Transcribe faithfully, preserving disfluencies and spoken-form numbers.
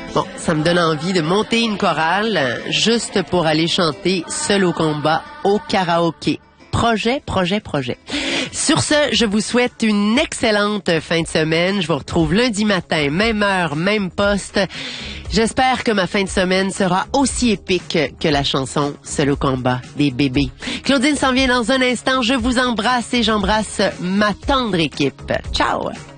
Bon, ça me donne envie de monter une chorale juste pour aller chanter seul au combat au karaoké. Projet, projet, projet. Sur ce, je vous souhaite une excellente fin de semaine. Je vous retrouve lundi matin, même heure, même poste. J'espère que ma fin de semaine sera aussi épique que la chanson Seul au combat des bébés. Claudine s'en vient dans un instant. Je vous embrasse et j'embrasse ma tendre équipe. Ciao!